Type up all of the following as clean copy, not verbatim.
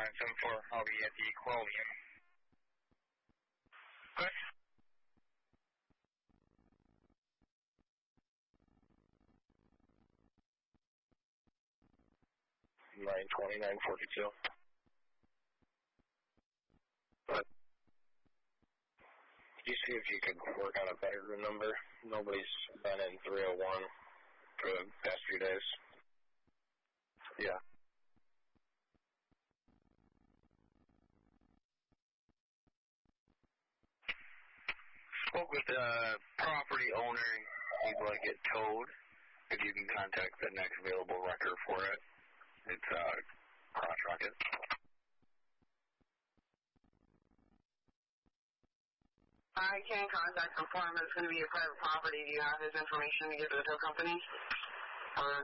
974, I'll be at the Quillian. Okay. 920, 942. But you see if you could work on a better number. Nobody's been in 301 for the past few days. Yeah. Spoke with the property owner. He'd like it towed. If you can contact the next available wrecker for it. It's Crotch Rocket. I can contact him for him. It's going to be a private property. Do you have his information to give to the tow company? Or...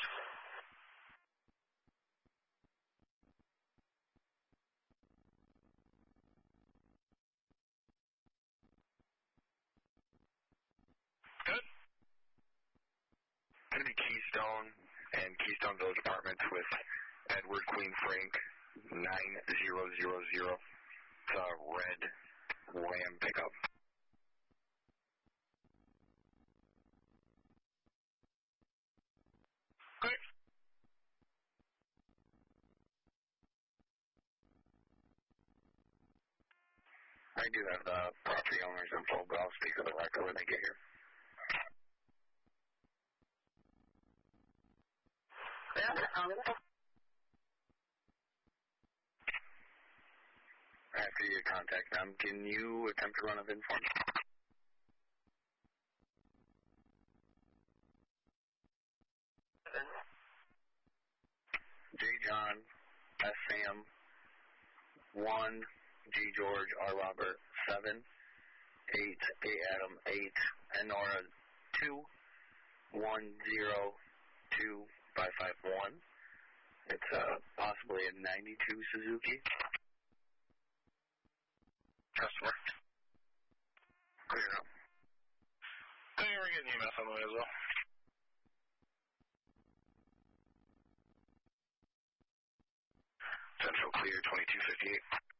Good. Going to be Keystone and Keystone Village Apartments with Edward Queen Frank 9000. It's a red Ram pickup. Great. I do have the property owner's info, but I'll speak with the wrecker when they get here. After you contact them, can you attempt to run a VIN form? J. John, S. Sam, 1, G. George, R. Robert, 7, 8, A. Adam, 8, N. Nora, 2, 1, 0, 2, 551. It's possibly a 92 Suzuki. Customer. Clear up. Hey, we're getting EMS on the way as well. Central clear, 2258.